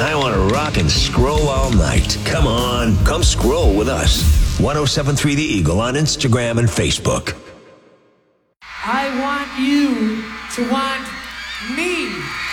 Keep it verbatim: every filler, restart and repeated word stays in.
I want to rock and scroll all night. Come on, come scroll with us. ten seventy-three The Eagle on Instagram and Facebook. I want you to want me.